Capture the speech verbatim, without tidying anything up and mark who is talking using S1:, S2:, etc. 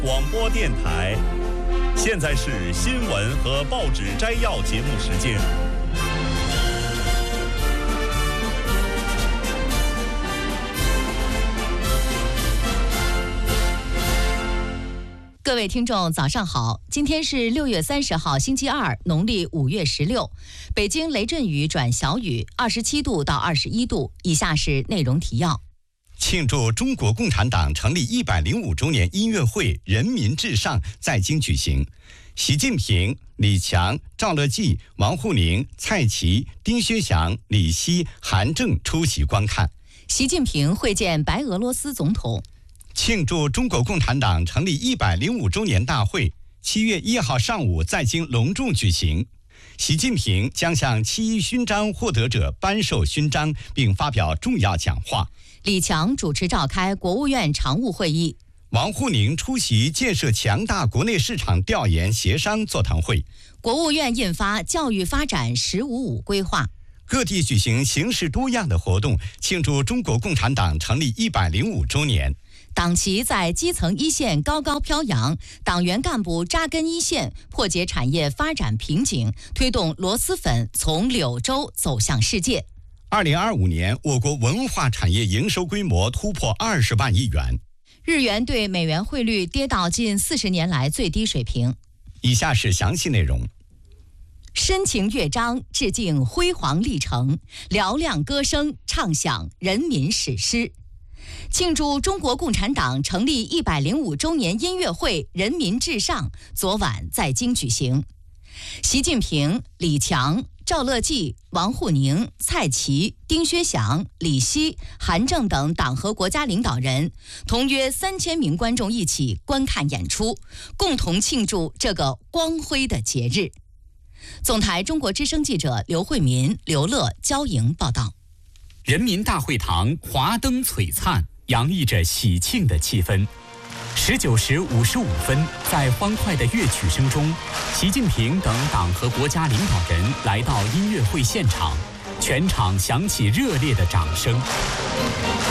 S1: 广播电台。现在是新闻和报纸摘要节目时间。
S2: 各位听众早上好，今天是六月三十号星期二，农历五月十六，北京雷阵雨转小雨，二十七度到二十一度。以下是内容提要。
S3: 庆祝中国共产党成立一百零五周年音乐会人民至上在京举行，习近平、李强、赵乐际、王沪宁、蔡奇、丁薛祥、李希、韩正出席观看。
S2: 习近平会见白俄罗斯总统。
S3: 庆祝中国共产党成立一百零五周年大会，七月一号上午在京隆重举行。习近平将向七一勋章获得者颁授勋章，并发表重要讲话。
S2: 李强主持召开国务院常务会议。
S3: 王沪宁出席建设强大国内市场调研协商座谈会。
S2: 国务院印发教育发展“十五五”规划。
S3: 各地举行形式多样的活动，庆祝中国共产党成立一百零五周年。
S2: 党旗在基层一线高高飘扬，党员干部扎根一线，破解产业发展瓶颈，推动螺蛳粉从柳州走向世界。
S3: 二零二五年，我国文化产业营收规模突破二十万亿元。
S2: 日元对美元汇率跌到近四十年来最低水平。
S3: 以下是详细内容。
S2: 深情乐章致敬辉煌历程，嘹亮歌声唱响人民史诗。庆祝中国共产党成立一百零五周年音乐会人民至上昨晚在京举行。习近平、李强、赵乐际、王沪宁、蔡奇、丁薛祥、李希、韩正等党和国家领导人同约三千名观众一起观看演出，共同庆祝这个光辉的节日。总台中国之声记者刘慧民、刘乐、焦莹报道。
S4: 人民大会堂华灯璀璨，洋溢着喜庆的气氛。十九时五十五分，在欢快的乐曲声中，习近平等党和国家领导人来到音乐会现场，全场响起热烈的掌声。